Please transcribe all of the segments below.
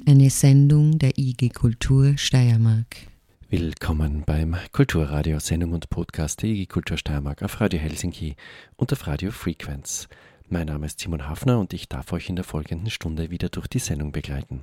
Eine Sendung der IG Kultur Steiermark. Willkommen beim Kulturradio, Sendung und Podcast der IG Kultur Steiermark auf Radio Helsinki und auf Radio Frequenz. Mein Name ist Simon Hafner und ich darf euch in der folgenden Stunde wieder durch die Sendung begleiten.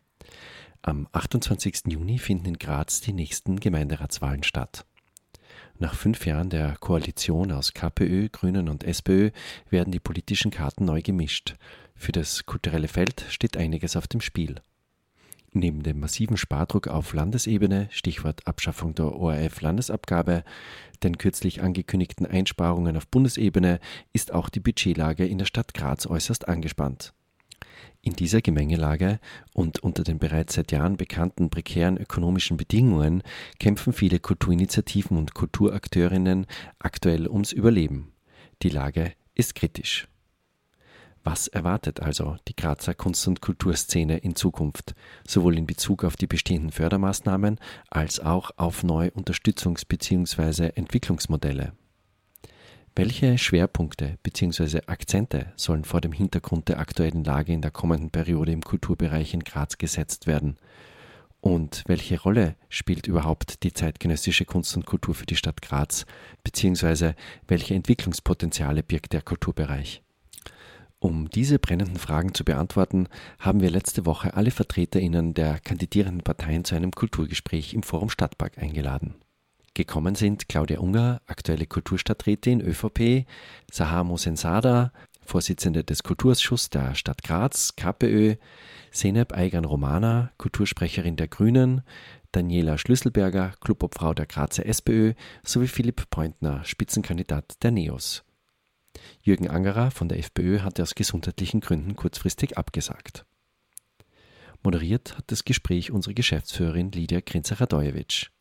Am 28. Juni finden in Graz die nächsten Gemeinderatswahlen statt. Nach 5 Jahren der Koalition aus KPÖ, Grünen und SPÖ werden die politischen Karten neu gemischt. Für das kulturelle Feld steht einiges auf dem Spiel. Neben dem massiven Spardruck auf Landesebene, Stichwort Abschaffung der ORF-Landesabgabe, den kürzlich angekündigten Einsparungen auf Bundesebene, ist auch die Budgetlage in der Stadt Graz äußerst angespannt. In dieser Gemengelage und unter den bereits seit Jahren bekannten prekären ökonomischen Bedingungen kämpfen viele Kulturinitiativen und Kulturakteurinnen aktuell ums Überleben. Die Lage ist kritisch. Was erwartet also die Grazer Kunst- und Kulturszene in Zukunft, sowohl in Bezug auf die bestehenden Fördermaßnahmen als auch auf neue Unterstützungs- bzw. Entwicklungsmodelle? Welche Schwerpunkte bzw. Akzente sollen vor dem Hintergrund der aktuellen Lage in der kommenden Periode im Kulturbereich in Graz gesetzt werden? Und welche Rolle spielt überhaupt die zeitgenössische Kunst und Kultur für die Stadt Graz, bzw. welche Entwicklungspotenziale birgt der Kulturbereich? Um diese brennenden Fragen zu beantworten, haben wir letzte Woche alle VertreterInnen der kandidierenden Parteien zu einem Kulturgespräch im Forum Stadtpark eingeladen. Gekommen sind Claudia Unger, aktuelle Kulturstadträtin ÖVP, Sahar Mohsen-Sada, Vorsitzende des Kulturausschusses der Stadt Graz, KPÖ, Zeynep Aygan-Romana, Kultursprecherin der Grünen, Daniela Schlüsselberger, Clubobfrau der Grazer SPÖ sowie Philipp Pointner, Spitzenkandidat der NEOS. Jürgen Angerer von der FPÖ hatte aus gesundheitlichen Gründen kurzfristig abgesagt. Moderiert hat das Gespräch unsere Geschäftsführerin Lydia Grinzer-Radojewitsch.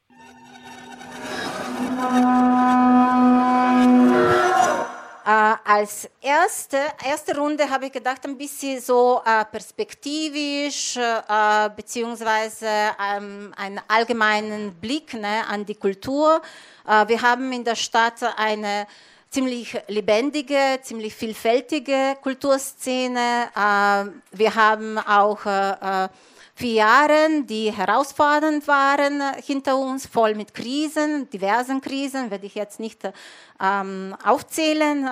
Als erste Runde habe ich gedacht, ein bisschen so perspektivisch, beziehungsweise einen allgemeinen Blick an die Kultur. Wir haben in der Stadt eine ziemlich lebendige, ziemlich vielfältige Kulturszene. Wir haben auch 4 Jahre, die herausfordernd waren hinter uns, voll mit Krisen, diversen Krisen, werde ich jetzt nicht aufzählen,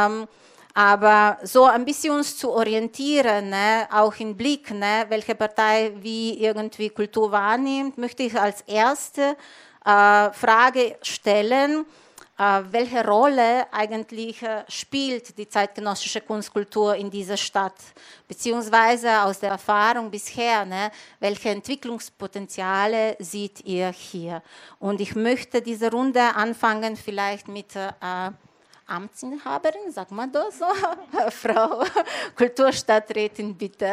aber so ein bisschen uns zu orientieren, auch im Blick, welche Partei wie irgendwie Kultur wahrnimmt, möchte ich als erste Frage stellen, welche Rolle eigentlich spielt die zeitgenössische Kunstkultur in dieser Stadt, beziehungsweise aus der Erfahrung bisher, welche Entwicklungspotenziale seht ihr hier? Und ich möchte diese Runde anfangen vielleicht mit Amtsinhaberin, sagt man das so? Frau Kulturstadträtin, bitte.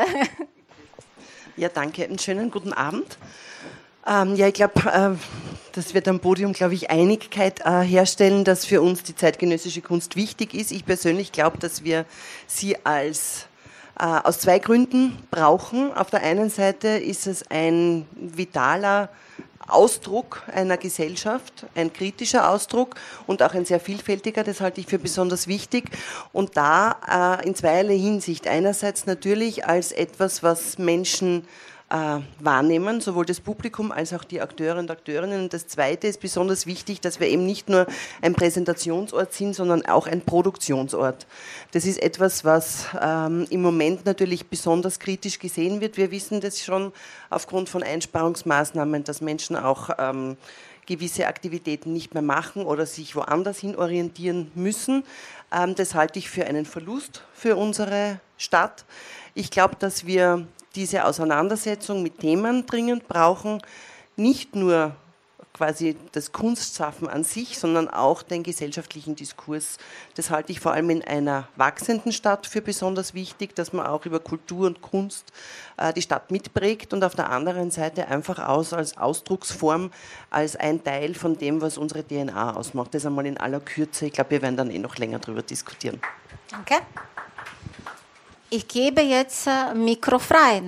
Ja, danke. Einen schönen guten Abend. Ja, ich glaube, das wird am Podium, glaube ich, Einigkeit herstellen, dass für uns die zeitgenössische Kunst wichtig ist. Ich persönlich glaube, dass wir sie aus 2 Gründen brauchen. Auf der einen Seite ist es ein vitaler Ausdruck einer Gesellschaft, ein kritischer Ausdruck und auch ein sehr vielfältiger, das halte ich für besonders wichtig. Und da in zweierlei Hinsicht. Einerseits natürlich als etwas, was Menschen wahrnehmen, sowohl das Publikum als auch die Akteure und Akteurinnen. Und das Zweite ist besonders wichtig, dass wir eben nicht nur ein Präsentationsort sind, sondern auch ein Produktionsort. Das ist etwas, was im Moment natürlich besonders kritisch gesehen wird. Wir wissen das schon aufgrund von Einsparungsmaßnahmen, dass Menschen auch gewisse Aktivitäten nicht mehr machen oder sich woanders hin orientieren müssen. Das halte ich für einen Verlust für unsere Stadt. Ich glaube, dass wir diese Auseinandersetzung mit Themen dringend brauchen, nicht nur quasi das Kunstschaffen an sich, sondern auch den gesellschaftlichen Diskurs. Das halte ich vor allem in einer wachsenden Stadt für besonders wichtig, dass man auch über Kultur und Kunst die Stadt mitprägt und auf der anderen Seite einfach als Ausdrucksform, als ein Teil von dem, was unsere DNA ausmacht. Das einmal in aller Kürze. Ich glaube, wir werden dann noch länger darüber diskutieren. Danke. Ich gebe jetzt Mikro frei.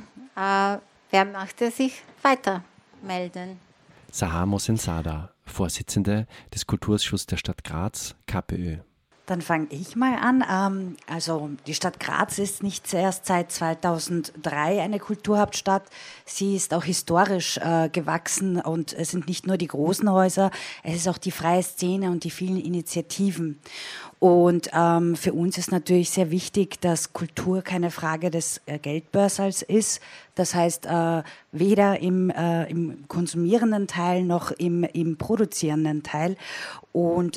Wer möchte sich weiter melden? Sahar Mohsen-Sada, Vorsitzende des Kulturausschusses der Stadt Graz, KPÖ. Dann fange ich mal an. Also die Stadt Graz ist nicht erst seit 2003 eine Kulturhauptstadt. Sie ist auch historisch gewachsen und es sind nicht nur die großen Häuser, es ist auch die freie Szene und die vielen Initiativen. Und für uns ist natürlich sehr wichtig, dass Kultur keine Frage des Geldbörsals ist. Das heißt, weder im konsumierenden Teil noch im produzierenden Teil. Und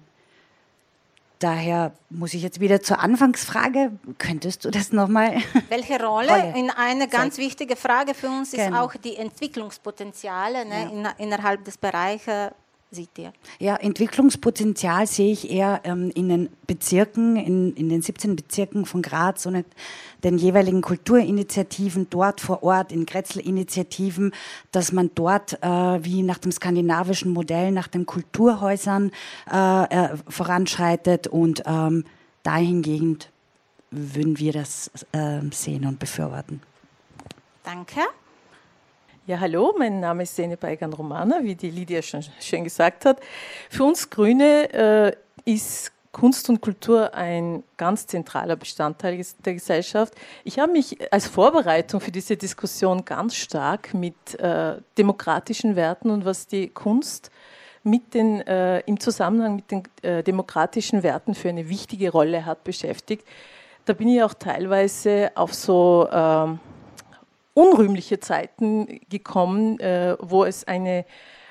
daher muss ich jetzt wieder zur Anfangsfrage. Könntest du das nochmal? Welche Rolle? Eine ganz wichtige Frage für uns ist auch die Entwicklungspotenziale innerhalb des Bereiches. Seht ihr? Ja, Entwicklungspotenzial sehe ich eher in den Bezirken, in den 17 Bezirken von Graz und den jeweiligen Kulturinitiativen dort vor Ort, in Grätzl-Initiativen, dass man dort wie nach dem skandinavischen Modell, nach den Kulturhäusern voranschreitet und dahingehend würden wir das sehen und befürworten. Danke. Ja, hallo, mein Name ist Zeynep Aygan-Romana, wie die Lydia schon schön gesagt hat. Für uns Grüne ist Kunst und Kultur ein ganz zentraler Bestandteil der Gesellschaft. Ich habe mich als Vorbereitung für diese Diskussion ganz stark mit demokratischen Werten und was die Kunst im Zusammenhang mit den demokratischen Werten für eine wichtige Rolle hat beschäftigt. Da bin ich auch teilweise auf so unrühmliche Zeiten gekommen, wo es eine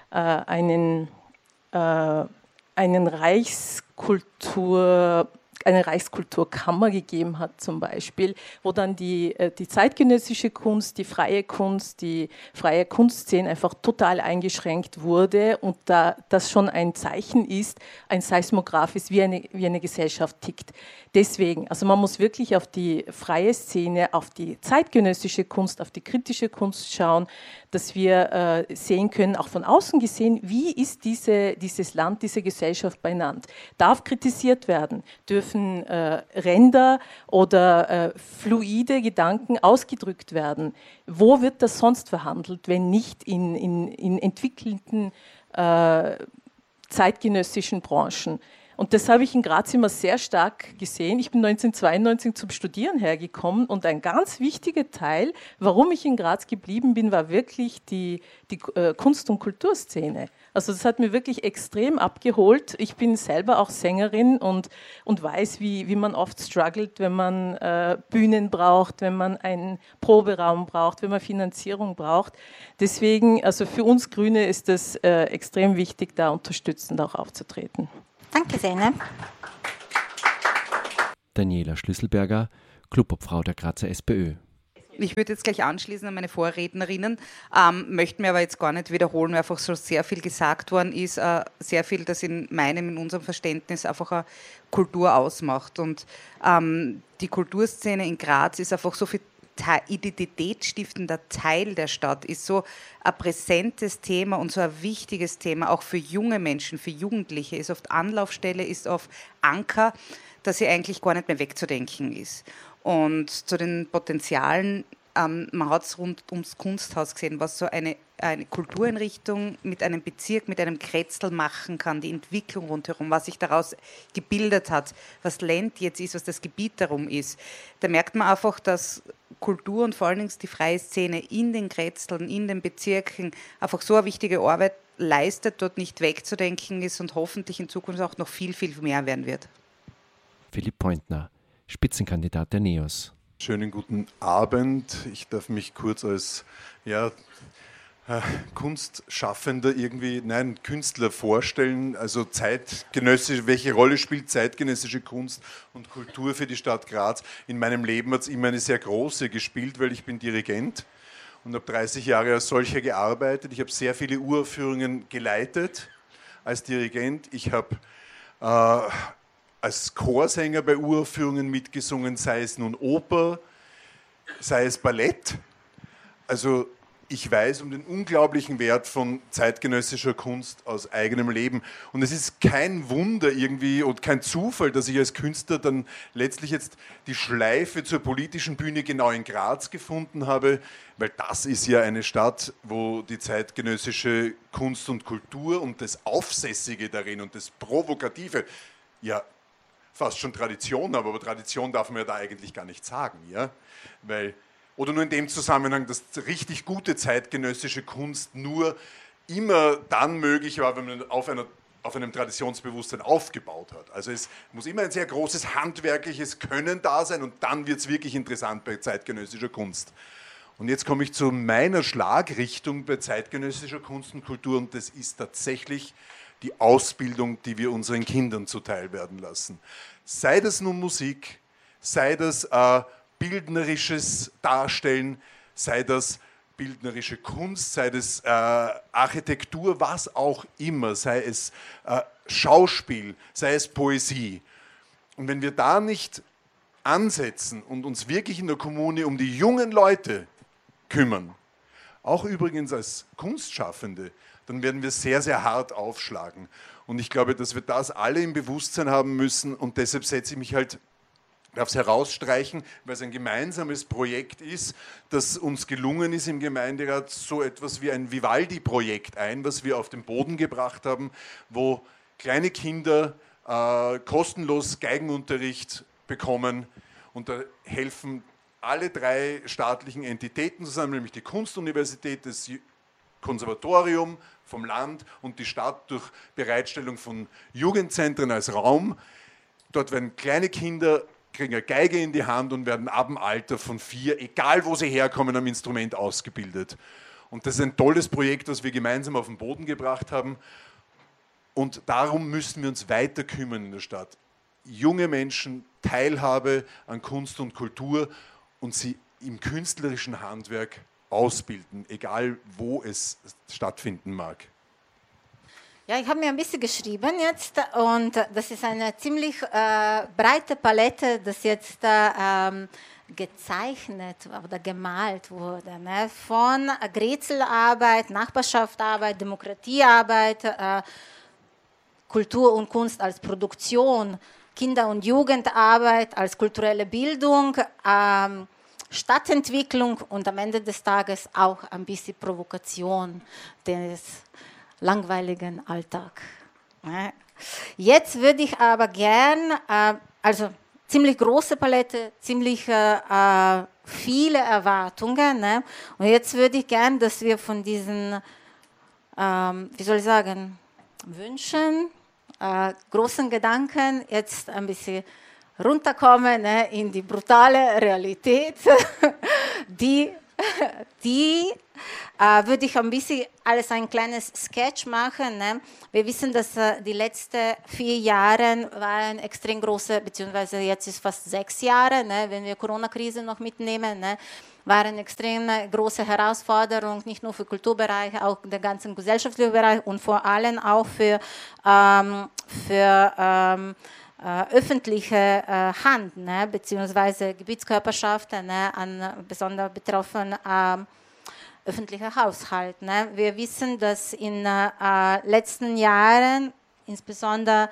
Reichskulturkammer gegeben hat zum Beispiel, wo dann die zeitgenössische Kunst, die freie Kunstszene einfach total eingeschränkt wurde und da das schon ein Zeichen ist, ein Seismograph ist, wie eine Gesellschaft tickt. Deswegen, also man muss wirklich auf die freie Szene, auf die zeitgenössische Kunst, auf die kritische Kunst schauen, dass wir sehen können, auch von außen gesehen, wie ist dieses Land, diese Gesellschaft beieinander. Darf kritisiert werden, dürfen Ränder oder fluide Gedanken ausgedrückt werden. Wo wird das sonst verhandelt, wenn nicht in entwickelten zeitgenössischen Branchen? Und das habe ich in Graz immer sehr stark gesehen. Ich bin 1992 zum Studieren hergekommen und ein ganz wichtiger Teil, warum ich in Graz geblieben bin, war wirklich die Kunst- und Kulturszene. Also das hat mir wirklich extrem abgeholt. Ich bin selber auch Sängerin und weiß, wie man oft struggelt, wenn man Bühnen braucht, wenn man einen Proberaum braucht, wenn man Finanzierung braucht. Deswegen, also für uns Grüne ist es extrem wichtig, da unterstützend auch aufzutreten. Danke, Zeynep. Daniela Schlüsselberger, Clubobfrau der Grazer SPÖ. Ich würde jetzt gleich anschließen an meine Vorrednerinnen, möchte mir aber jetzt gar nicht wiederholen, weil einfach so sehr viel gesagt worden ist, sehr viel, das in unserem Verständnis einfach eine Kultur ausmacht. Und die Kulturszene in Graz ist einfach so viel identitätsstiftender Teil der Stadt, ist so ein präsentes Thema und so ein wichtiges Thema, auch für junge Menschen, für Jugendliche, ist oft Anlaufstelle, ist oft Anker, dass sie eigentlich gar nicht mehr wegzudenken ist. Und zu den Potenzialen, man hat es rund ums Kunsthaus gesehen, was so eine Kultureinrichtung mit einem Bezirk, mit einem Grätzl machen kann, die Entwicklung rundherum, was sich daraus gebildet hat, was Land jetzt ist, was das Gebiet darum ist. Da merkt man einfach, dass Kultur und vor allen Dingen die freie Szene in den Grätzln, in den Bezirken einfach so eine wichtige Arbeit leistet, dort nicht wegzudenken ist und hoffentlich in Zukunft auch noch viel, viel mehr werden wird. Philipp Pointner, Spitzenkandidat der NEOS. Schönen guten Abend. Ich darf mich kurz als Kunstschaffender Künstler vorstellen. Also welche Rolle spielt zeitgenössische Kunst und Kultur für die Stadt Graz? In meinem Leben hat es immer eine sehr große gespielt, weil ich bin Dirigent und habe 30 Jahre als solcher gearbeitet. Ich habe sehr viele Uraufführungen geleitet als Dirigent. Ich habe als Chorsänger bei Uraufführungen mitgesungen, sei es nun Oper, sei es Ballett. Also ich weiß um den unglaublichen Wert von zeitgenössischer Kunst aus eigenem Leben. Und es ist kein Wunder irgendwie und kein Zufall, dass ich als Künstler dann letztlich jetzt die Schleife zur politischen Bühne genau in Graz gefunden habe, weil das ist ja eine Stadt, wo die zeitgenössische Kunst und Kultur und das Aufsässige darin und das Provokative ja fast schon Tradition habe, aber Tradition darf man ja da eigentlich gar nicht sagen, ja? Oder nur in dem Zusammenhang, dass richtig gute zeitgenössische Kunst nur immer dann möglich war, wenn man auf einem Traditionsbewusstsein aufgebaut hat. Also es muss immer ein sehr großes handwerkliches Können da sein und dann wird es wirklich interessant bei zeitgenössischer Kunst. Und jetzt komme ich zu meiner Schlagrichtung bei zeitgenössischer Kunst und Kultur und das ist tatsächlich die Ausbildung, die wir unseren Kindern zuteil werden lassen. Sei das nun Musik, sei das bildnerisches Darstellen, sei das bildnerische Kunst, sei das Architektur, was auch immer, sei es Schauspiel, sei es Poesie. Und wenn wir da nicht ansetzen und uns wirklich in der Kommune um die jungen Leute kümmern, auch übrigens als Kunstschaffende, dann werden wir sehr, sehr hart aufschlagen. Und ich glaube, dass wir das alle im Bewusstsein haben müssen und deshalb setze ich mich halt, darf es herausstreichen, weil es ein gemeinsames Projekt ist, das uns gelungen ist im Gemeinderat, so etwas wie ein Vivaldi-Projekt ein, was wir auf den Boden gebracht haben, wo kleine Kinder kostenlos Geigenunterricht bekommen und da helfen alle 3 staatlichen Entitäten zusammen, nämlich die Kunstuniversität, das Konservatorium vom Land und die Stadt durch Bereitstellung von Jugendzentren als Raum. Dort werden kleine Kinder kriegen eine Geige in die Hand und werden ab dem Alter von 4, egal wo sie herkommen, am Instrument ausgebildet. Und das ist ein tolles Projekt, das wir gemeinsam auf den Boden gebracht haben. Und darum müssen wir uns weiter kümmern in der Stadt. Junge Menschen, Teilhabe an Kunst und Kultur und sie im künstlerischen Handwerk ausbilden, egal wo es stattfinden mag. Ja, ich habe mir ein bisschen geschrieben jetzt und das ist eine ziemlich breite Palette, das jetzt gezeichnet oder gemalt wurde. Ne? Von Grätselarbeit, Nachbarschaftsarbeit, Demokratiearbeit, Kultur und Kunst als Produktion, Kinder- und Jugendarbeit als kulturelle Bildung, Stadtentwicklung und am Ende des Tages auch ein bisschen Provokation des langweiligen Alltag. Jetzt würde ich aber gern, also ziemlich große Palette, ziemlich viele Erwartungen. Ne? Und jetzt würde ich gern, dass wir von diesen, wie soll ich sagen, Wünschen, großen Gedanken jetzt ein bisschen runterkommen, ne, in die brutale Realität, die würde ich ein bisschen alles ein kleines Sketch machen. Ne? Wir wissen, dass die letzten 4 Jahre waren extrem große, beziehungsweise jetzt ist fast 6 Jahre, ne, wenn wir Corona-Krise noch mitnehmen, ne, waren extrem große Herausforderungen, nicht nur für den Kulturbereich, auch den ganzen gesellschaftlichen Bereich und vor allem auch für öffentliche Hand, ne, beziehungsweise Gebietskörperschaften, ne, an besonders betroffenen öffentlichen Haushalten. Ne. Wir wissen, dass in letzten Jahren, insbesondere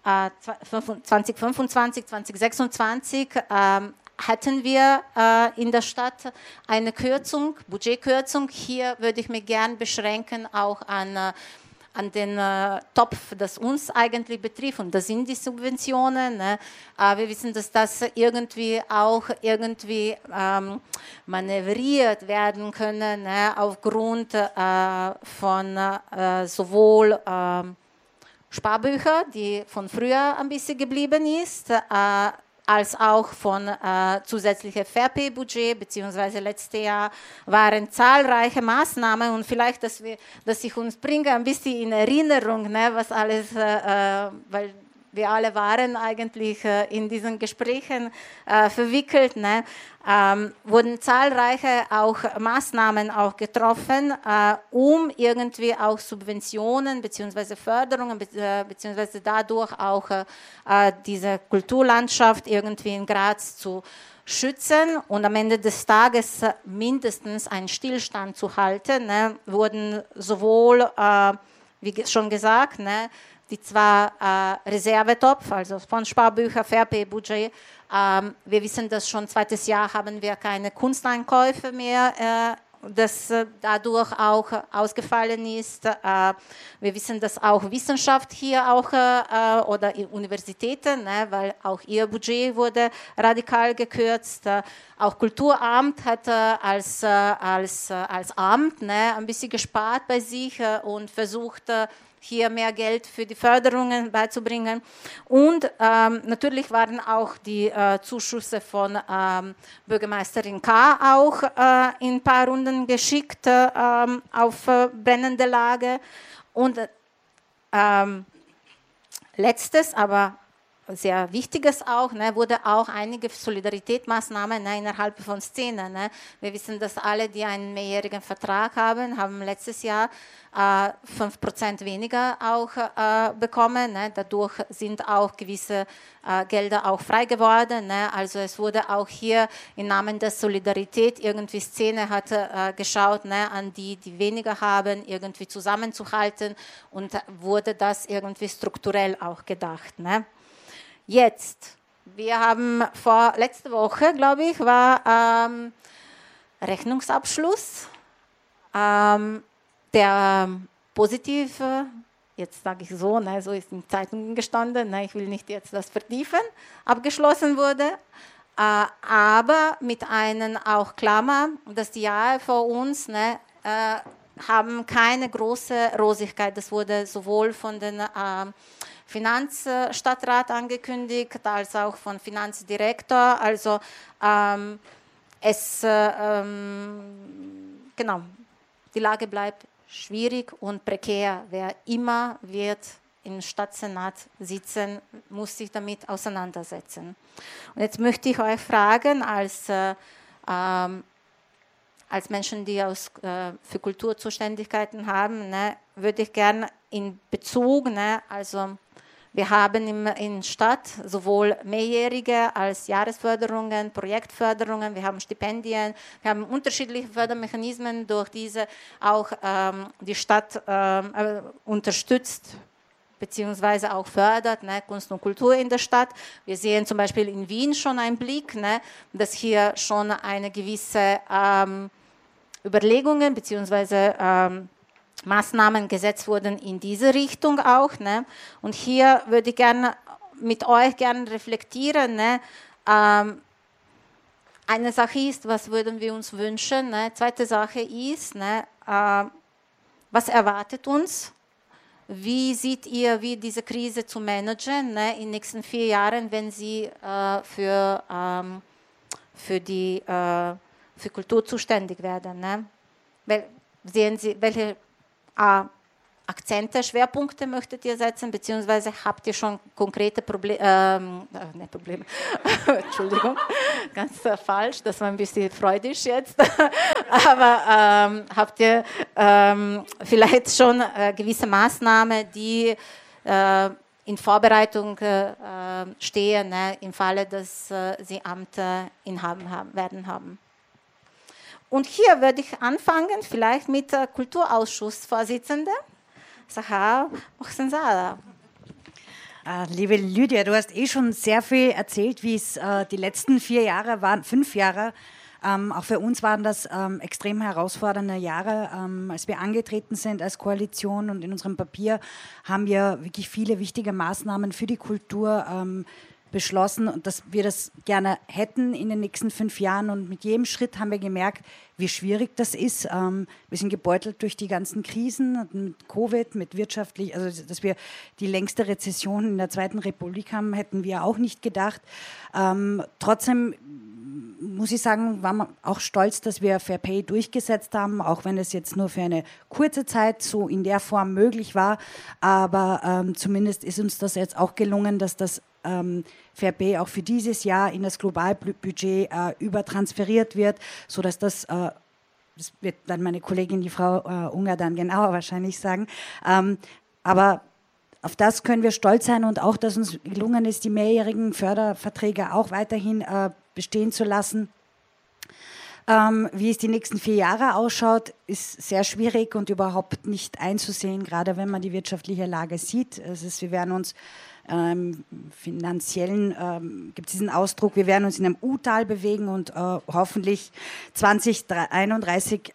2025, 2026, hatten wir in der Stadt eine Kürzung, Budgetkürzung. Hier würde ich mich gern beschränken auch an den Topf, das uns eigentlich betrifft, und das sind die Subventionen. Ne? Wir wissen, dass das irgendwie auch manövriert werden können, ne? Aufgrund von sowohl Sparbücher, die von früher ein bisschen geblieben ist, als auch von zusätzlichen FRP-Budget, beziehungsweise letztes Jahr waren zahlreiche Maßnahmen und vielleicht, dass ich uns bringe ein bisschen in Erinnerung, ne, was alles, weil wir alle waren eigentlich in diesen Gesprächen verwickelt, ne, wurden zahlreiche auch Maßnahmen auch getroffen, um irgendwie auch Subventionen bzw. Förderungen bzw. dadurch auch diese Kulturlandschaft irgendwie in Graz zu schützen und am Ende des Tages mindestens einen Stillstand zu halten. Ne, wurden sowohl, wie schon gesagt, ne, die zwar Reservetopf, also von Sparbücher, FRP-Budget. Wir wissen, dass schon 2. Jahr haben wir keine Kunsteinkäufe mehr das dadurch auch ausgefallen ist. Wir wissen, dass auch Wissenschaft hier auch oder Universitäten, ne, weil auch ihr Budget wurde radikal gekürzt. Auch Kulturamt hat als Amt, ne, ein bisschen gespart bei sich und versucht, hier mehr Geld für die Förderungen beizubringen. Und natürlich waren auch die Zuschüsse von Bürgermeisterin K. auch in ein paar Runden geschickt auf brennende Lage. Und letztes, aber sehr Wichtiges auch, ne, wurde auch einige Solidaritätsmaßnahmen, ne, innerhalb von Szene. Ne. Wir wissen, dass alle, die einen mehrjährigen Vertrag haben letztes Jahr 5% weniger auch bekommen. Ne. Dadurch sind auch gewisse Gelder auch frei geworden. Ne. Also es wurde auch hier im Namen der Solidarität irgendwie Szene hat geschaut, ne, an die weniger haben, irgendwie zusammenzuhalten, und wurde das irgendwie strukturell auch gedacht. Ne. Jetzt, wir haben letzte Woche, glaube ich, war Rechnungsabschluss, der positiv, jetzt sage ich so, ne, so ist in Zeitungen gestanden, ne, ich will nicht jetzt das vertiefen, abgeschlossen wurde, aber mit einem auch Klammer, dass die Jahre vor uns, ne, haben keine große Rosigkeit. Das wurde sowohl von den Finanzstadtrat angekündigt, als auch von Finanzdirektor. Also genau, die Lage bleibt schwierig und prekär. Wer immer wird im Stadtsenat sitzen, muss sich damit auseinandersetzen. Und jetzt möchte ich euch fragen, als Menschen, die für Kulturzuständigkeiten haben, ne, würde ich gerne in Bezug, ne, also wir haben in Stadt sowohl mehrjährige als Jahresförderungen, Projektförderungen, wir haben Stipendien, wir haben unterschiedliche Fördermechanismen, durch diese auch die Stadt unterstützt beziehungsweise auch fördert, ne, Kunst und Kultur in der Stadt. Wir sehen zum Beispiel in Wien schon einen Blick, ne, dass hier schon eine gewisse Überlegungen beziehungsweise Maßnahmen gesetzt wurden in diese Richtung auch. Ne? Und hier würde ich gerne mit euch gerne reflektieren. Ne? Eine Sache ist, was würden wir uns wünschen? Ne? Zweite Sache ist, ne, was erwartet uns? Wie seht ihr, wie diese Krise zu managen, ne, in den nächsten 4 Jahren, wenn sie für Kultur zuständig werden? Ne? Sehen Sie, welche Akzente, Schwerpunkte möchtet ihr setzen, beziehungsweise habt ihr schon konkrete Probleme, Entschuldigung, ganz falsch, das war ein bisschen freudisch jetzt, aber habt ihr vielleicht schon gewisse Maßnahmen, die in Vorbereitung stehen, ne, im Falle, dass sie Amt werden haben? Und hier würde ich anfangen, vielleicht mit der Kulturausschussvorsitzenden, Sahar Mohsenzada. Liebe Lydia, du hast schon sehr viel erzählt, wie es die letzten 4 Jahre waren, 5 Jahre. Auch für uns waren das extrem herausfordernde Jahre. Als wir angetreten sind als Koalition und in unserem Papier haben wir wirklich viele wichtige Maßnahmen für die Kultur beschlossen und dass wir das gerne hätten in den nächsten 5 Jahren. Und mit jedem Schritt haben wir gemerkt, wie schwierig das ist. Wir sind gebeutelt durch die ganzen Krisen, mit Covid, mit wirtschaftlich, also dass wir die längste Rezession in der Zweiten Republik haben, hätten wir auch nicht gedacht. Trotzdem muss ich sagen, waren wir auch stolz, dass wir Fair Pay durchgesetzt haben, auch wenn es jetzt nur für eine kurze Zeit so in der Form möglich war. Aber zumindest ist uns das jetzt auch gelungen, dass das Fair Pay auch für dieses Jahr in das Globalbudget übertransferiert wird, sodass das wird dann meine Kollegin, die Frau Unger, dann genauer wahrscheinlich sagen. Aber auf das können wir stolz sein und auch, dass uns gelungen ist, die mehrjährigen Förderverträge auch weiterhin bestehen zu lassen. Wie es die nächsten 4 Jahre ausschaut, ist sehr schwierig und überhaupt nicht einzusehen, gerade wenn man die wirtschaftliche Lage sieht. Wir werden uns finanziellen gibt es diesen Ausdruck, wir werden uns in einem U-Tal bewegen und hoffentlich 2030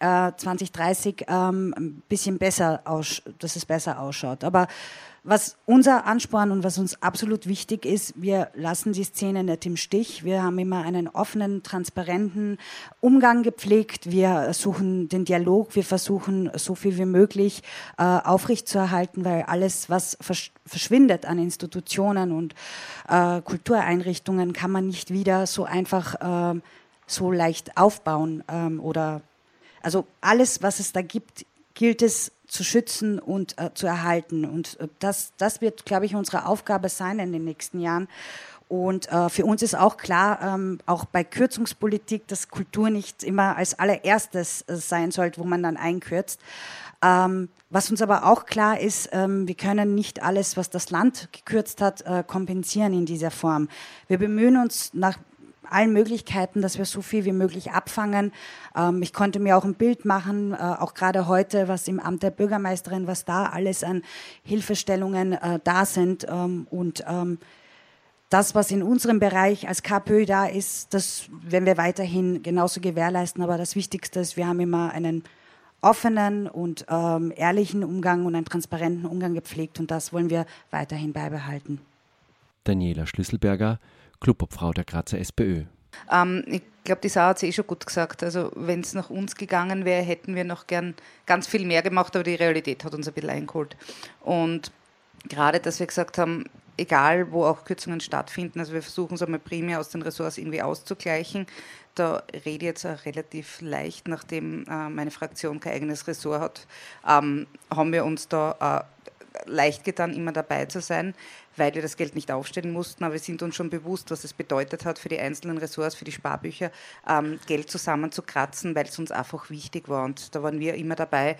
ein bisschen besser dass es besser ausschaut. Aber was unser Ansporn und was uns absolut wichtig ist, wir lassen die Szene nicht im Stich. Wir haben immer einen offenen, transparenten Umgang gepflegt. Wir suchen den Dialog. Wir versuchen, so viel wie möglich aufrechtzuerhalten, weil alles, was verschwindet an Institutionen und Kultureinrichtungen, kann man nicht wieder so einfach so leicht aufbauen. Also alles, was es da gibt, gilt es zu schützen und zu erhalten. Und das wird, glaube ich, unsere Aufgabe sein in den nächsten Jahren. Und für uns ist auch klar, auch bei Kürzungspolitik, dass Kultur nicht immer als allererstes sein sollte, wo man dann einkürzt. Was uns aber auch klar ist, wir können nicht alles, was das Land gekürzt hat, kompensieren in dieser Form. Wir bemühen uns nach allen Möglichkeiten, dass wir so viel wie möglich abfangen. Ich konnte mir auch ein Bild machen, auch gerade heute, was im Amt der Bürgermeisterin, was da alles an Hilfestellungen da sind. Und das, was in unserem Bereich als KPÖ da ist, das werden wir weiterhin genauso gewährleisten. Aber das Wichtigste ist, wir haben immer einen offenen und ehrlichen Umgang und einen transparenten Umgang gepflegt. Und das wollen wir weiterhin beibehalten. Daniela Schlüsselberger, Clubobfrau der Grazer SPÖ. Ich glaube, die Sarah hat es schon gut gesagt. Also wenn es nach uns gegangen wäre, hätten wir noch gern ganz viel mehr gemacht, aber die Realität hat uns ein bisschen eingeholt. Und gerade, dass wir gesagt haben, egal wo auch Kürzungen stattfinden, also wir versuchen es einmal primär aus den Ressorts irgendwie auszugleichen. Da rede ich jetzt auch relativ leicht, nachdem meine Fraktion kein eigenes Ressort hat, haben wir uns da leicht getan, immer dabei zu sein, weil wir das Geld nicht aufstellen mussten, aber wir sind uns schon bewusst, was es bedeutet hat für die einzelnen Ressorts, für die Sparbücher, Geld zusammenzukratzen, weil es uns einfach wichtig war. Und da waren wir immer dabei,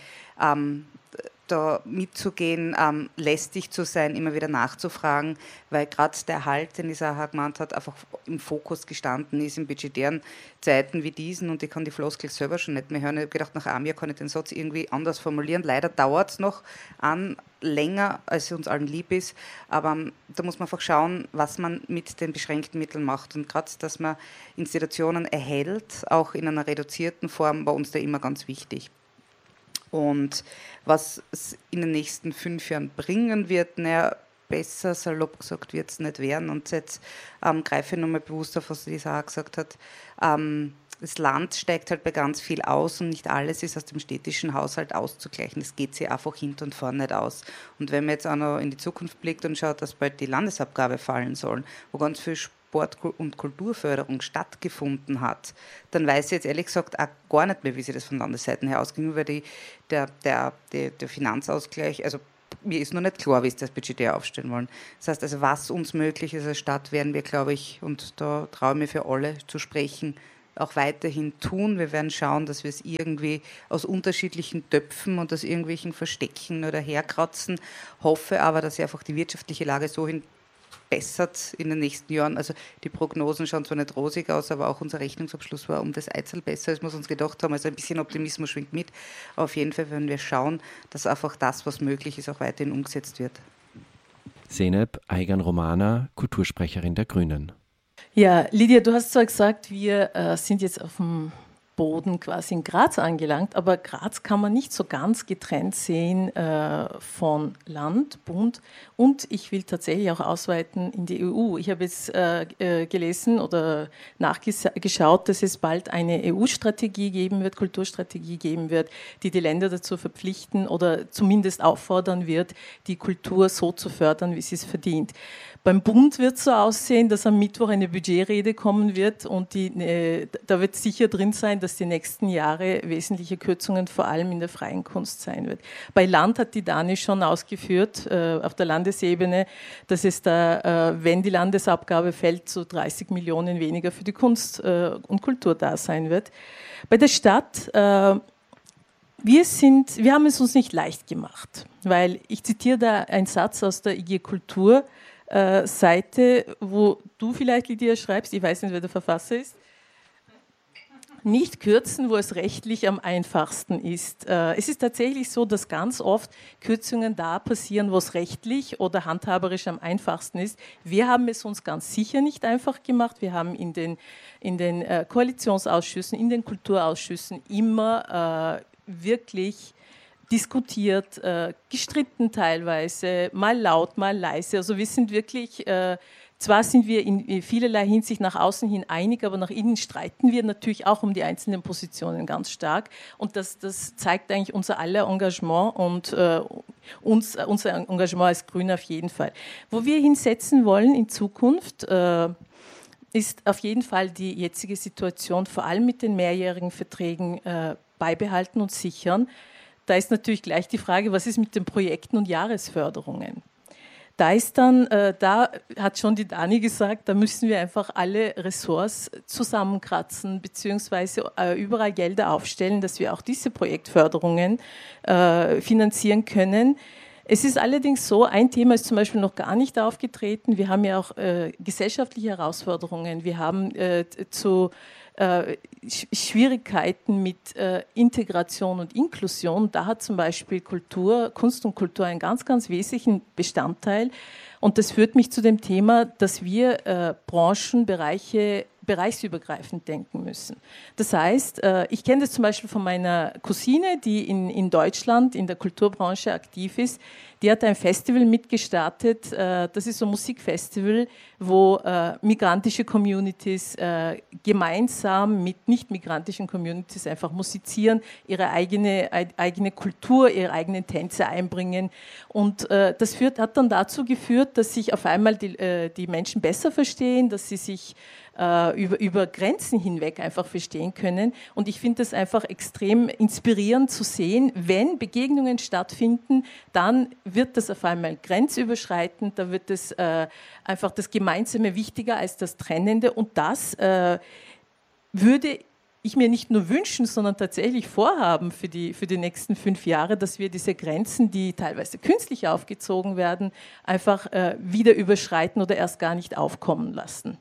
da mitzugehen, lästig zu sein, immer wieder nachzufragen, weil gerade der Erhalt, den Isaac gemeint hat, einfach im Fokus gestanden ist in budgetären Zeiten wie diesen, und ich kann die Floskel selber schon nicht mehr hören. Ich habe gedacht, nach einem Jahr kann ich den Satz irgendwie anders formulieren. Leider dauert es noch länger, als es uns allen lieb ist, aber da muss man einfach schauen, was man mit den beschränkten Mitteln macht. Und gerade, dass man Institutionen erhält, auch in einer reduzierten Form, war uns da immer ganz wichtig. Und was es in den nächsten 5 Jahren bringen wird, besser, salopp gesagt, wird es nicht werden. Und jetzt greife ich nochmal bewusst auf, was Lisa auch gesagt hat. Das Land steigt halt bei ganz viel aus und nicht alles ist aus dem städtischen Haushalt auszugleichen. Das geht sich einfach hinten und vorne nicht aus. Und wenn man jetzt auch noch in die Zukunft blickt und schaut, dass bald die Landesabgabe fallen soll, wo ganz viel Sport- und Kulturförderung stattgefunden hat, dann weiß ich jetzt ehrlich gesagt auch gar nicht mehr, wie sich das von Landesseiten her ausging, weil der Finanzausgleich, also mir ist noch nicht klar, wie sie das budgetär aufstellen wollen. Das heißt, also was uns möglich ist als Stadt, werden wir, glaube ich, und da traue ich mir für alle zu sprechen, auch weiterhin tun. Wir werden schauen, dass wir es irgendwie aus unterschiedlichen Töpfen und aus irgendwelchen Verstecken oder herkratzen. Hoffe aber, dass sich einfach die wirtschaftliche Lage so bessert in den nächsten Jahren. Also die Prognosen schauen zwar nicht rosig aus, aber auch unser Rechnungsabschluss war um das Eizel besser, als wir uns gedacht haben. Also ein bisschen Optimismus schwingt mit. Aber auf jeden Fall werden wir schauen, dass einfach das, was möglich ist, auch weiterhin umgesetzt wird. Zeynep Aygan-Romana, Kultursprecherin der Grünen. Ja, Lydia, du hast zwar gesagt, wir sind jetzt auf dem Boden quasi in Graz angelangt, aber Graz kann man nicht so ganz getrennt sehen von Land, Bund, und ich will tatsächlich auch ausweiten in die EU. Ich habe jetzt gelesen oder nachgeschaut, dass es bald eine EU-Strategie geben wird, Kulturstrategie geben wird, die die Länder dazu verpflichten oder zumindest auffordern wird, die Kultur so zu fördern, wie sie es verdient. Beim Bund wird es so aussehen, dass am Mittwoch eine Budgetrede kommen wird und da wird sicher drin sein, dass die nächsten Jahre wesentliche Kürzungen vor allem in der freien Kunst sein wird. Bei Land hat die Dani schon ausgeführt, auf der Landesebene, dass es da, wenn die Landesabgabe fällt, so 30 Millionen weniger für die Kunst und Kultur da sein wird. Bei der Stadt, wir haben es uns nicht leicht gemacht, weil ich zitiere da einen Satz aus der IG Kultur, Seite, wo du vielleicht, Lydia, schreibst, ich weiß nicht, wer der Verfasser ist. nicht kürzen, wo es rechtlich am einfachsten ist. Es ist tatsächlich so, dass ganz oft Kürzungen da passieren, wo es rechtlich oder handhaberisch am einfachsten ist. Wir haben es uns ganz sicher nicht einfach gemacht. Wir haben in den Koalitionsausschüssen, in den Kulturausschüssen immer wirklich diskutiert, gestritten teilweise, mal laut, mal leise. Also wir sind wirklich... Zwar sind wir in vielerlei Hinsicht nach außen hin einig, aber nach innen streiten wir natürlich auch um die einzelnen Positionen ganz stark. Und das zeigt eigentlich unser aller Engagement und unser Engagement als Grüne auf jeden Fall. Wo wir hinsetzen wollen in Zukunft, ist auf jeden Fall die jetzige Situation, vor allem mit den mehrjährigen Verträgen, beibehalten und sichern. Da ist natürlich gleich die Frage, was ist mit den Projekten und Jahresförderungen? Da hat schon die Dani gesagt, da müssen wir einfach alle Ressorts zusammenkratzen, beziehungsweise überall Gelder aufstellen, dass wir auch diese Projektförderungen finanzieren können. Es ist allerdings so, ein Thema ist zum Beispiel noch gar nicht aufgetreten. Wir haben ja auch gesellschaftliche Herausforderungen. Wir haben Schwierigkeiten mit Integration und Inklusion. Da hat zum Beispiel Kunst und Kultur einen ganz, ganz wesentlichen Bestandteil. Und das führt mich zu dem Thema, dass wir bereichsübergreifend denken müssen. Das heißt, ich kenne das zum Beispiel von meiner Cousine, die in Deutschland in der Kulturbranche aktiv ist. Die hat ein Festival mitgestartet, das ist so ein Musikfestival, wo migrantische Communities gemeinsam mit nicht-migrantischen Communities einfach musizieren, ihre eigene Kultur, ihre eigenen Tänze einbringen. Und das hat dann dazu geführt, dass sich auf einmal die Menschen besser verstehen, dass sie sich über Grenzen hinweg einfach verstehen können. Und ich finde es einfach extrem inspirierend zu sehen, wenn Begegnungen stattfinden, dann wird das auf einmal grenzüberschreitend, da wird es einfach das Gemeinsame wichtiger als das Trennende. Und das würde ich mir nicht nur wünschen, sondern tatsächlich vorhaben für die nächsten 5 Jahre, dass wir diese Grenzen, die teilweise künstlich aufgezogen werden, einfach wieder überschreiten oder erst gar nicht aufkommen lassen.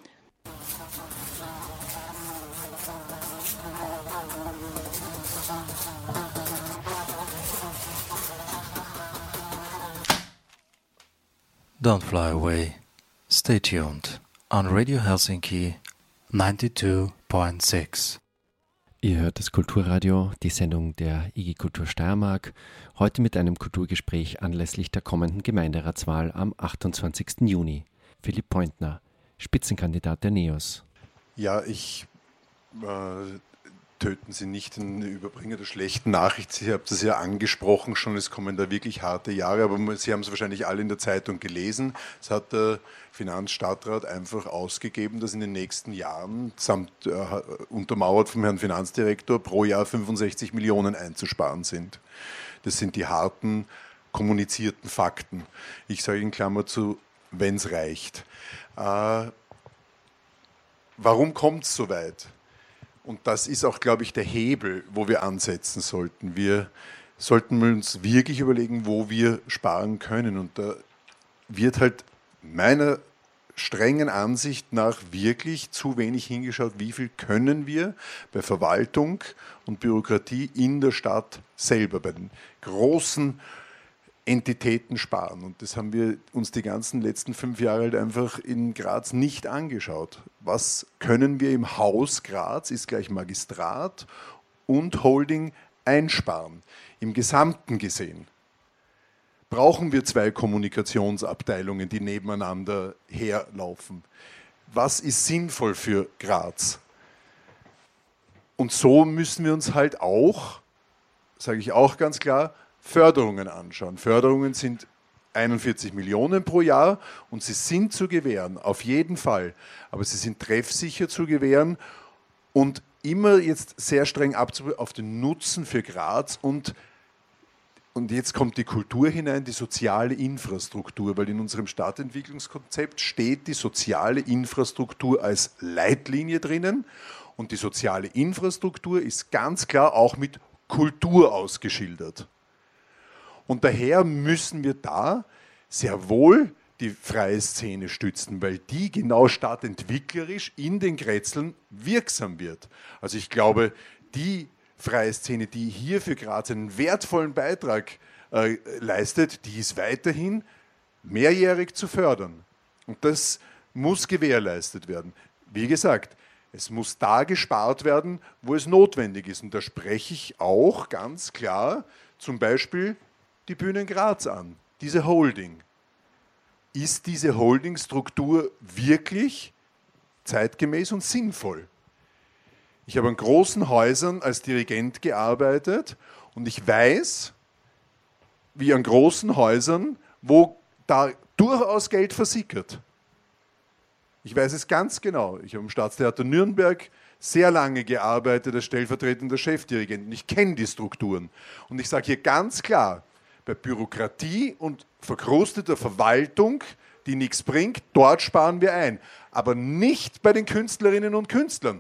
Don't fly away. Stay tuned on Radio Helsinki 92.6. Ihr hört das Kulturradio, die Sendung der IG Kultur Steiermark, heute mit einem Kulturgespräch anlässlich der kommenden Gemeinderatswahl am 28. Juni. Philipp Pointner, Spitzenkandidat der NEOS. Ja, töten Sie nicht den Überbringer der schlechten Nachricht. Sie haben das ja angesprochen schon, es kommen da wirklich harte Jahre, aber Sie haben es wahrscheinlich alle in der Zeitung gelesen. Es hat der Finanzstadtrat einfach ausgegeben, dass in den nächsten Jahren, untermauert vom Herrn Finanzdirektor, pro Jahr 65 Millionen einzusparen sind. Das sind die harten, kommunizierten Fakten. Ich sage in Klammer zu, wenn es reicht. Warum kommt es so weit? Und das ist auch, glaube ich, der Hebel, wo wir ansetzen sollten. Wir sollten uns wirklich überlegen, wo wir sparen können. Und da wird halt meiner strengen Ansicht nach wirklich zu wenig hingeschaut, wie viel können wir bei Verwaltung und Bürokratie in der Stadt selber, bei den großen Entitäten sparen. Und das haben wir uns die ganzen letzten 5 Jahre halt einfach in Graz nicht angeschaut. Was können wir im Haus Graz, ist gleich Magistrat und Holding, einsparen? Im Gesamten gesehen. Brauchen wir 2 Kommunikationsabteilungen, die nebeneinander herlaufen? Was ist sinnvoll für Graz? Und so müssen wir uns halt auch, sage ich auch ganz klar, Förderungen anschauen. Förderungen sind 41 Millionen pro Jahr und sie sind zu gewähren, auf jeden Fall. Aber sie sind treffsicher zu gewähren und immer jetzt sehr streng auf den Nutzen für Graz und jetzt kommt die Kultur hinein, die soziale Infrastruktur, weil in unserem Stadtentwicklungskonzept steht die soziale Infrastruktur als Leitlinie drinnen und die soziale Infrastruktur ist ganz klar auch mit Kultur ausgeschildert. Und daher müssen wir da sehr wohl die freie Szene stützen, weil die genau stadtentwicklerisch in den Grätzeln wirksam wird. Also ich glaube, die freie Szene, die hier für Graz einen wertvollen Beitrag leistet, die ist weiterhin mehrjährig zu fördern. Und das muss gewährleistet werden. Wie gesagt, es muss da gespart werden, wo es notwendig ist. Und da spreche ich auch ganz klar zum Beispiel die Bühnen Graz an, diese Holding. Ist diese Holdingstruktur wirklich zeitgemäß und sinnvoll? Ich habe an großen Häusern als Dirigent gearbeitet und ich weiß, wie an großen Häusern, wo da durchaus Geld versickert. Ich weiß es ganz genau. Ich habe im Staatstheater Nürnberg sehr lange gearbeitet als stellvertretender Chefdirigent und ich kenne die Strukturen. Und ich sage hier ganz klar, bei Bürokratie und verkrusteter Verwaltung, die nichts bringt, dort sparen wir ein. Aber nicht bei den Künstlerinnen und Künstlern.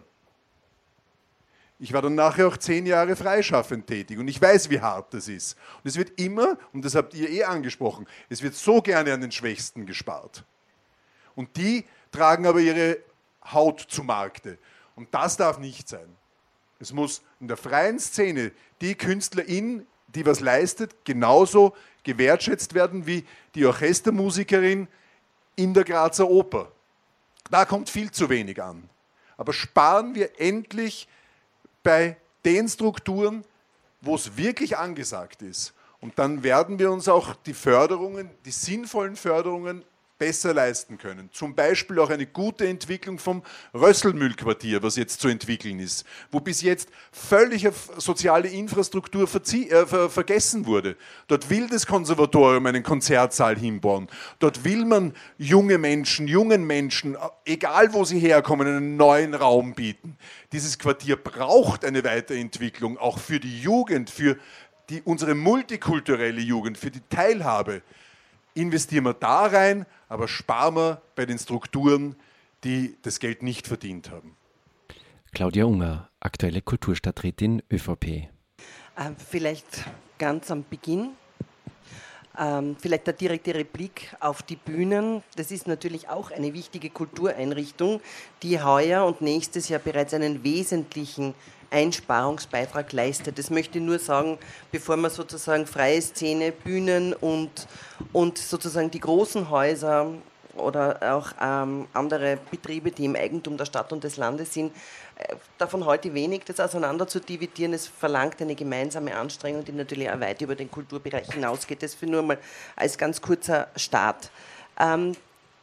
Ich war dann nachher auch 10 Jahre freischaffend tätig und ich weiß, wie hart das ist. Und es wird immer, und das habt ihr angesprochen, es wird so gerne an den Schwächsten gespart. Und die tragen aber ihre Haut zu Markte. Und das darf nicht sein. Es muss in der freien Szene die Künstlerin, die was leistet, genauso gewertschätzt werden wie die Orchestermusikerin in der Grazer Oper. Da kommt viel zu wenig an. Aber sparen wir endlich bei den Strukturen, wo es wirklich angesagt ist. Und dann werden wir uns auch die Förderungen, die sinnvollen Förderungen besser leisten können. Zum Beispiel auch eine gute Entwicklung vom Rösselmühlquartier, was jetzt zu entwickeln ist, wo bis jetzt völlig auf soziale Infrastruktur vergessen wurde. Dort will das Konservatorium einen Konzertsaal hinbauen. Dort will man jungen Menschen, egal wo sie herkommen, einen neuen Raum bieten. Dieses Quartier braucht eine Weiterentwicklung, auch für die Jugend, für unsere multikulturelle Jugend, für die Teilhabe. Investieren wir da rein, aber sparen wir bei den Strukturen, die das Geld nicht verdient haben. Claudia Unger, aktuelle Kulturstadträtin ÖVP. Vielleicht ganz am Beginn, vielleicht der direkte Replik auf die Bühnen. Das ist natürlich auch eine wichtige Kultureinrichtung, die heuer und nächstes Jahr bereits einen wesentlichen Einsparungsbeitrag leistet. Das möchte ich nur sagen, bevor man sozusagen freie Szene, Bühnen und sozusagen die großen Häuser oder auch andere Betriebe, die im Eigentum der Stadt und des Landes sind, davon heute wenig, das auseinander zu dividieren. Es verlangt eine gemeinsame Anstrengung, die natürlich auch weit über den Kulturbereich hinausgeht. Das für nur mal als ganz kurzer Start. Danke.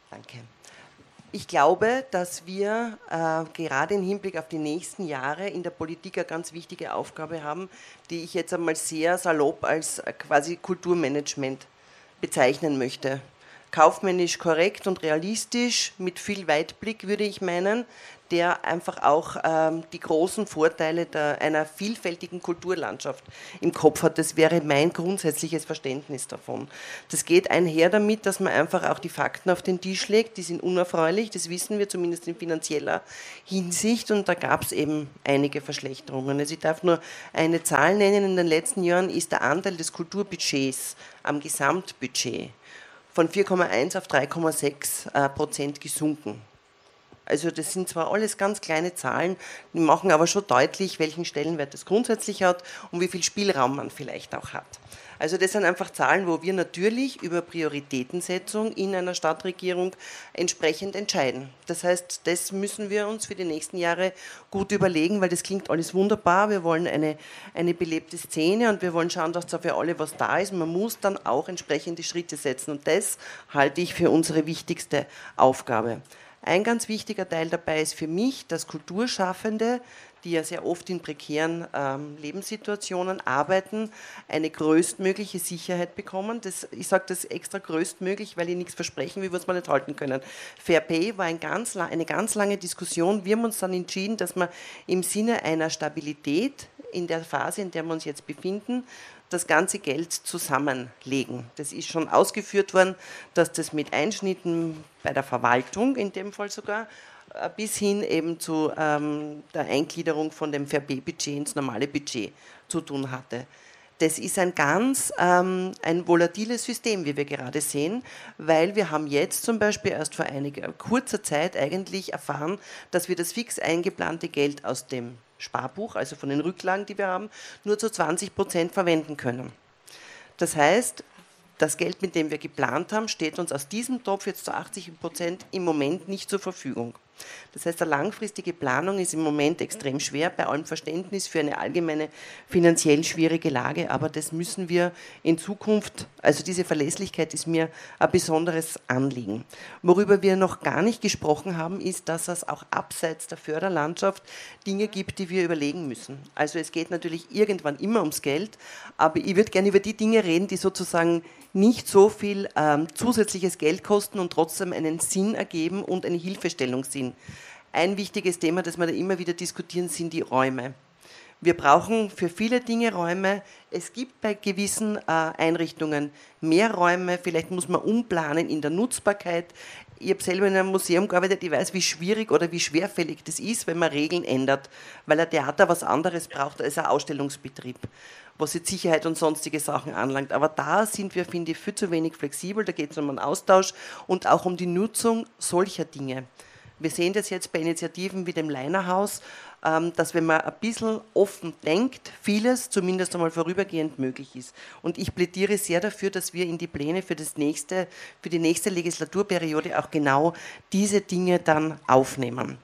Ich glaube, dass wir gerade im Hinblick auf die nächsten Jahre in der Politik eine ganz wichtige Aufgabe haben, die ich jetzt einmal sehr salopp als quasi Kulturmanagement bezeichnen möchte. Kaufmännisch korrekt und realistisch, mit viel Weitblick würde ich meinen, der einfach auch die großen Vorteile einer vielfältigen Kulturlandschaft im Kopf hat. Das wäre mein grundsätzliches Verständnis davon. Das geht einher damit, dass man einfach auch die Fakten auf den Tisch legt. Die sind unerfreulich, das wissen wir zumindest in finanzieller Hinsicht und da gab es eben einige Verschlechterungen. Also ich darf nur eine Zahl nennen. In den letzten Jahren ist der Anteil des Kulturbudgets am Gesamtbudget von 4,1 auf 3,6% gesunken. Also das sind zwar alles ganz kleine Zahlen, die machen aber schon deutlich, welchen Stellenwert das grundsätzlich hat und wie viel Spielraum man vielleicht auch hat. Also das sind einfach Zahlen, wo wir natürlich über Prioritätensetzung in einer Stadtregierung entsprechend entscheiden. Das heißt, das müssen wir uns für die nächsten Jahre gut überlegen, weil das klingt alles wunderbar. Wir wollen eine belebte Szene und wir wollen schauen, dass da für alle was da ist. Man muss dann auch entsprechende Schritte setzen und das halte ich für unsere wichtigste Aufgabe. Ein ganz wichtiger Teil dabei ist für mich, dass Kulturschaffende, die ja sehr oft in prekären Lebenssituationen arbeiten, eine größtmögliche Sicherheit bekommen. Ich sage das extra größtmöglich, weil ich nichts versprechen will, was wir nicht halten können. Fair Pay war eine ganz lange Diskussion. Wir haben uns dann entschieden, dass wir im Sinne einer Stabilität in der Phase, in der wir uns jetzt befinden, das ganze Geld zusammenlegen. Das ist schon ausgeführt worden, dass das mit Einschnitten bei der Verwaltung, in dem Fall sogar, bis hin eben zu der Eingliederung von dem Fair-Pay-Budget ins normale Budget zu tun hatte. Das ist ein ganz ein volatiles System, wie wir gerade sehen, weil wir haben jetzt zum Beispiel erst vor einiger kurzer Zeit eigentlich erfahren, dass wir das fix eingeplante Geld aus dem Sparbuch, also von den Rücklagen, die wir haben, nur zu 20% verwenden können. Das heißt, das Geld, mit dem wir geplant haben, steht uns aus diesem Topf jetzt zu 80% im Moment nicht zur Verfügung. Das heißt, eine langfristige Planung ist im Moment extrem schwer, bei allem Verständnis für eine allgemeine finanziell schwierige Lage, aber das müssen wir in Zukunft, also diese Verlässlichkeit ist mir ein besonderes Anliegen. Worüber wir noch gar nicht gesprochen haben, ist, dass es auch abseits der Förderlandschaft Dinge gibt, die wir überlegen müssen. Also es geht natürlich irgendwann immer ums Geld, aber ich würde gerne über die Dinge reden, die sozusagen nicht so viel zusätzliches Geld kosten und trotzdem einen Sinn ergeben und eine Hilfestellung sind. Ein wichtiges Thema, das wir da immer wieder diskutieren, sind die Räume. Wir brauchen für viele Dinge Räume. Es gibt bei gewissen Einrichtungen mehr Räume. Vielleicht muss man umplanen in der Nutzbarkeit. Ich habe selber in einem Museum gearbeitet, ich weiß, wie schwierig oder wie schwerfällig das ist, wenn man Regeln ändert, weil ein Theater was anderes braucht als ein Ausstellungsbetrieb, was jetzt Sicherheit und sonstige Sachen anlangt. Aber da sind wir, finde ich, viel zu wenig flexibel. Da geht es um einen Austausch und auch um die Nutzung solcher Dinge. Wir sehen das jetzt bei Initiativen wie dem Leinerhaus, dass wenn man ein bisschen offen denkt, vieles zumindest einmal vorübergehend möglich ist. Und ich plädiere sehr dafür, dass wir in die Pläne für die nächste Legislaturperiode auch genau diese Dinge dann aufnehmen.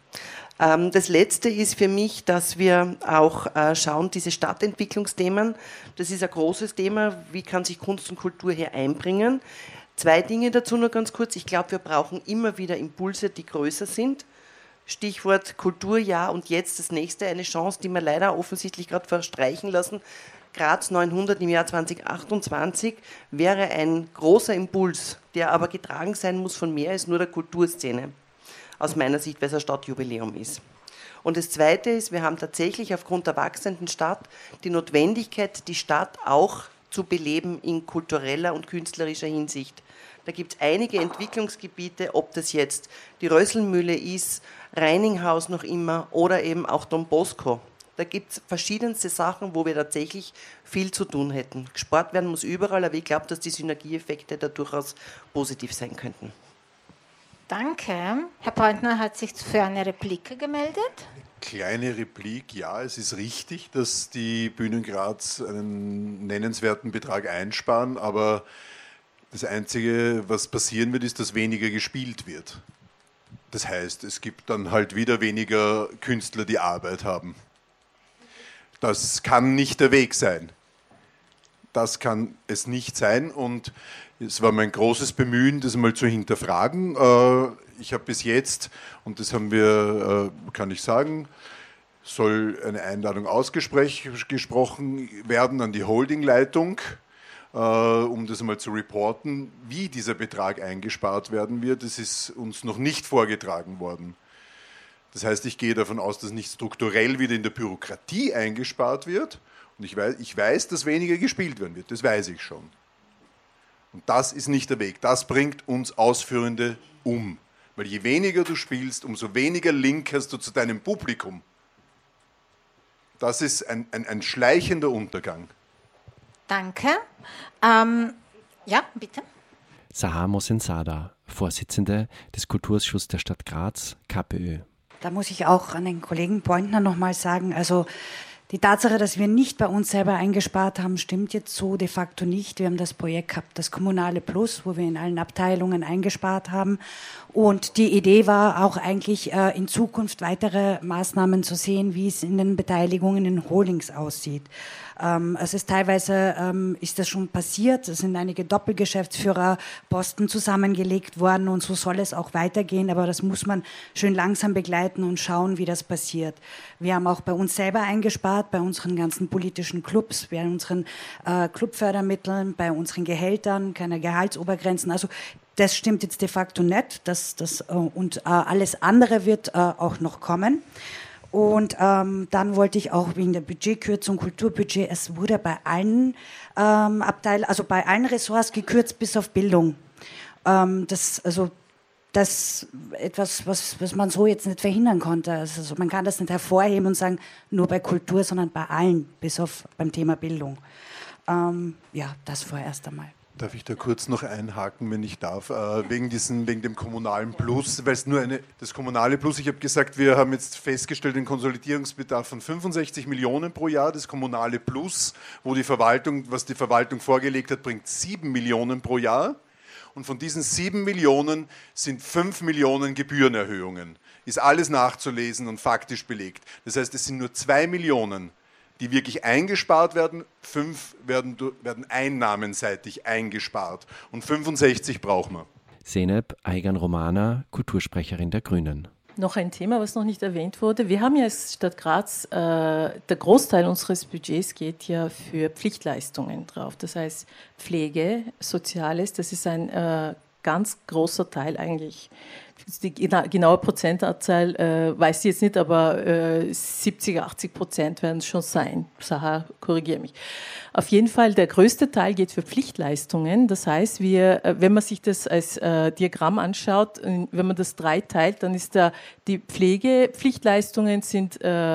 Das Letzte ist für mich, dass wir auch schauen, diese Stadtentwicklungsthemen, das ist ein großes Thema, wie kann sich Kunst und Kultur hier einbringen. 2 Dinge dazu nur ganz kurz. Ich glaube, wir brauchen immer wieder Impulse, die größer sind. Stichwort Kulturjahr und jetzt das nächste, eine Chance, die wir leider offensichtlich gerade verstreichen lassen. Graz 900 im Jahr 2028 wäre ein großer Impuls, der aber getragen sein muss von mehr als nur der Kulturszene. Aus meiner Sicht, weil es ein Stadtjubiläum ist. Und das Zweite ist, wir haben tatsächlich aufgrund der wachsenden Stadt die Notwendigkeit, die Stadt auch zu beleben in kultureller und künstlerischer Hinsicht. Da gibt es einige Entwicklungsgebiete, ob das jetzt die Rösselmühle ist, Reininghaus noch immer oder eben auch Don Bosco. Da gibt es verschiedenste Sachen, wo wir tatsächlich viel zu tun hätten. Gespart werden muss überall, aber ich glaube, dass die Synergieeffekte da durchaus positiv sein könnten. Danke. Herr Pointner hat sich für eine Replik gemeldet. Kleine Replik, ja, es ist richtig, dass die Bühnen Graz einen nennenswerten Betrag einsparen, aber das Einzige, was passieren wird, ist, dass weniger gespielt wird. Das heißt, es gibt dann halt wieder weniger Künstler, die Arbeit haben. Das kann nicht der Weg sein. Das kann es nicht sein und es war mein großes Bemühen, das mal zu hinterfragen. Ich habe bis jetzt, und das haben wir, kann ich sagen, soll eine Einladung ausgesprochen werden an die Holdingleitung, um das mal zu reporten, wie dieser Betrag eingespart werden wird. Das ist uns noch nicht vorgetragen worden. Das heißt, ich gehe davon aus, dass nicht strukturell wieder in der Bürokratie eingespart wird. Und ich weiß, dass weniger gespielt werden wird. Das weiß ich schon. Und das ist nicht der Weg. Das bringt uns Ausführende um. Weil je weniger du spielst, umso weniger Link hast du zu deinem Publikum. Das ist ein schleichender Untergang. Danke. Ja, bitte. Sahar Mohsen-Sada, Vorsitzende des Kulturausschusses der Stadt Graz, KPÖ. Da muss ich auch an den Kollegen Pointner nochmal sagen, also die Tatsache, dass wir nicht bei uns selber eingespart haben, stimmt jetzt so de facto nicht. Wir haben das Projekt gehabt, das Kommunale Plus, wo wir in allen Abteilungen eingespart haben. Und die Idee war auch eigentlich in Zukunft weitere Maßnahmen zu sehen, wie es in den Beteiligungen in Holdings aussieht. Es ist teilweise, ist das schon passiert, es sind einige Doppelgeschäftsführerposten zusammengelegt worden und so soll es auch weitergehen, aber das muss man schön langsam begleiten und schauen, wie das passiert. Wir haben auch bei uns selber eingespart, bei unseren ganzen politischen Clubs, bei unseren Clubfördermitteln, bei unseren Gehältern, keine Gehaltsobergrenzen, also das stimmt jetzt de facto nicht, und alles andere wird auch noch kommen. Und dann wollte ich auch wegen der Budgetkürzung, Kulturbudget, es wurde bei allen Abteilungen, also bei allen Ressorts gekürzt bis auf Bildung. Das etwas, was man so jetzt nicht verhindern konnte. Also man kann das nicht hervorheben und sagen, nur bei Kultur, sondern bei allen, bis auf beim Thema Bildung. Ja, das vorerst einmal. Darf ich da kurz noch einhaken, wenn ich darf, wegen dem kommunalen Plus, weil es nur das kommunale Plus, ich habe gesagt, wir haben jetzt festgestellt den Konsolidierungsbedarf von 65 Millionen pro Jahr, das kommunale Plus, was die Verwaltung vorgelegt hat, bringt 7 Millionen pro Jahr und von diesen 7 Millionen sind 5 Millionen Gebührenerhöhungen. Ist alles nachzulesen und faktisch belegt. Das heißt, es sind nur 2 Millionen, die wirklich eingespart werden, 5 werden einnahmenseitig eingespart und 65 brauchen wir. Zeynep Aygan-Romana, Kultursprecherin der Grünen. Noch ein Thema, was noch nicht erwähnt wurde. Wir haben ja als Stadt Graz, der Großteil unseres Budgets geht ja für Pflichtleistungen drauf. Das heißt Pflege, Soziales, das ist ein ganz großer Teil eigentlich. Die genaue Prozentanzahl weiß ich jetzt nicht, aber 70-80% werden es schon sein. Saha, korrigiere mich. Auf jeden Fall, der größte Teil geht für Pflichtleistungen. Das heißt, wenn man sich das als Diagramm anschaut, wenn man das dreiteilt, dann ist die Pflegepflichtleistungen sind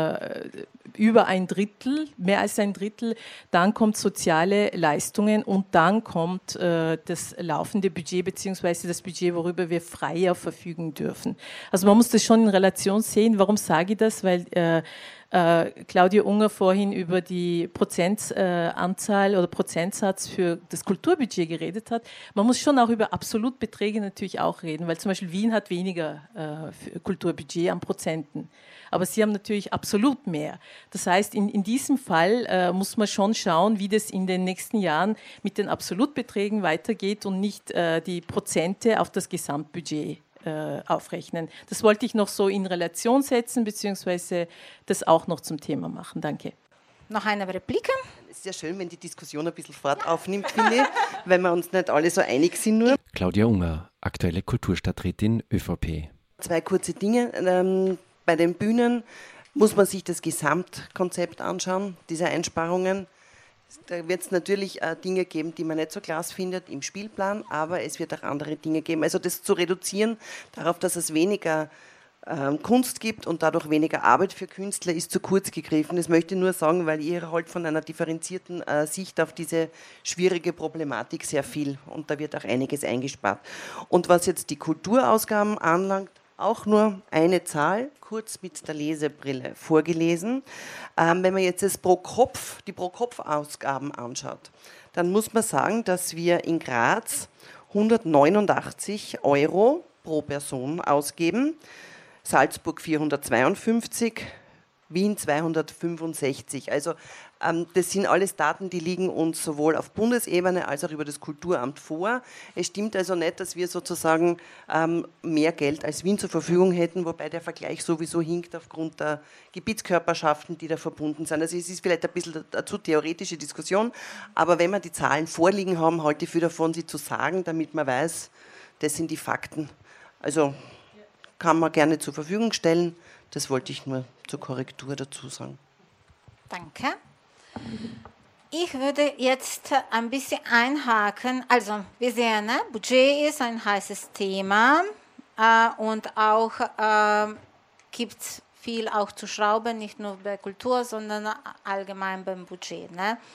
über ein Drittel, mehr als ein Drittel, dann kommt soziale Leistungen und dann kommt das laufende Budget beziehungsweise das Budget, worüber wir freier verfügen dürfen. Also man muss das schon in Relation sehen. Warum sage ich das? Weil Claudia Unger vorhin über die Prozentanzahl oder Prozentsatz für das Kulturbudget geredet hat. Man muss schon auch über Absolutbeträge natürlich auch reden, weil zum Beispiel Wien hat weniger Kulturbudget an Prozenten. Aber sie haben natürlich absolut mehr. Das heißt, in diesem Fall muss man schon schauen, wie das in den nächsten Jahren mit den Absolutbeträgen weitergeht und nicht die Prozente auf das Gesamtbudget aufrechnen. Das wollte ich noch so in Relation setzen, beziehungsweise das auch noch zum Thema machen. Danke. Noch eine Replik? Es ist ja schön, wenn die Diskussion ein bisschen Fahrt aufnimmt, finde ich, weil wir uns nicht alle so einig sind nur. Claudia Unger, aktuelle Kulturstadträtin ÖVP. 2 kurze Dinge. Bei den Bühnen muss man sich das Gesamtkonzept anschauen, diese Einsparungen. Da wird es natürlich Dinge geben, die man nicht so klasse findet im Spielplan, aber es wird auch andere Dinge geben. Also das zu reduzieren darauf, dass es weniger Kunst gibt und dadurch weniger Arbeit für Künstler, ist zu kurz gegriffen. Das möchte ich nur sagen, weil ihr halt von einer differenzierten Sicht auf diese schwierige Problematik sehr viel und da wird auch einiges eingespart. Und was jetzt die Kulturausgaben anlangt, auch nur eine Zahl, kurz mit der Lesebrille vorgelesen. Wenn man jetzt die Pro-Kopf-Ausgaben anschaut, dann muss man sagen, dass wir in Graz 189 € pro Person ausgeben, Salzburg 452, Wien 265. Also das sind alles Daten, die liegen uns sowohl auf Bundesebene als auch über das Kulturamt vor. Es stimmt also nicht, dass wir sozusagen mehr Geld als Wien zur Verfügung hätten, wobei der Vergleich sowieso hinkt aufgrund der Gebietskörperschaften, die da verbunden sind. Also es ist vielleicht ein bisschen eine zu theoretische Diskussion, aber wenn wir die Zahlen vorliegen haben, halte ich viel davon, sie zu sagen, damit man weiß, das sind die Fakten. Also kann man gerne zur Verfügung stellen. Das wollte ich nur zur Korrektur dazu sagen. Danke. Ich würde jetzt ein bisschen einhaken. Also wir sehen, Budget ist ein heißes Thema und auch gibt es viel auch zu schrauben, nicht nur bei Kultur, sondern allgemein beim Budget.